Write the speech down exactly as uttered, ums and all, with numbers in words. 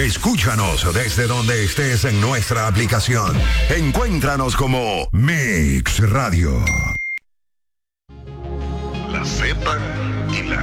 Escúchanos desde donde estés en nuestra aplicación. Encuéntranos como Mix Radio. La Z y la